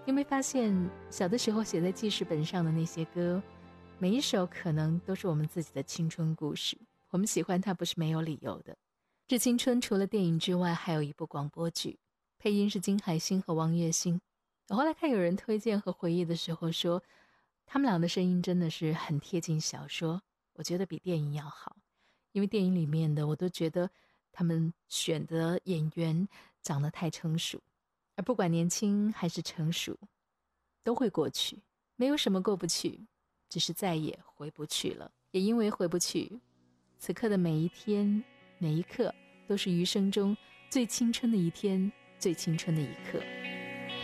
有没有发现小的时候写在记事本上的那些歌，每一首可能都是我们自己的青春故事，我们喜欢它不是没有理由的。致青春除了电影之外还有一部广播剧，配音是金海心和王栎鑫。我后来看有人推荐和回忆的时候说，他们俩的声音真的是很贴近小说，我觉得比电影要好，因为电影里面的我都觉得他们选的演员长得太成熟，而不管年轻还是成熟都会过去，没有什么过不去，只是再也回不去了。也因为回不去，此刻的每一天每一刻都是余生中最青春的一天，最青春的一刻。